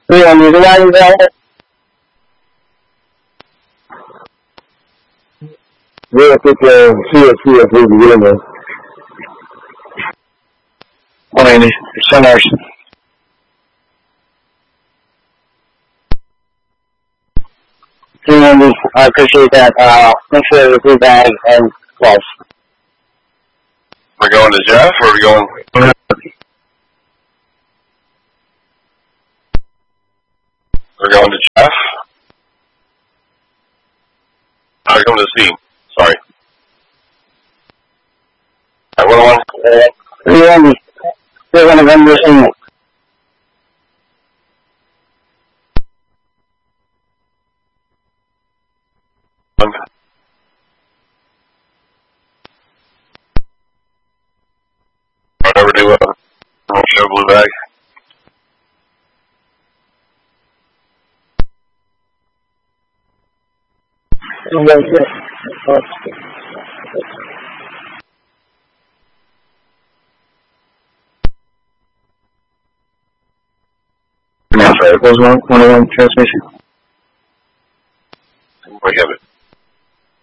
对呀，你这玩意儿没有这个是不一个人。欢迎你，上来。I appreciate that. Make sure to do that and yes. We're going to Jeff, or are we going? We're going to Jeff. We're going to Steve. Sorry. I want to. They're going to run this in. Whatever do we'll show blue bag. Command Fire, close 101 transmission. We have it.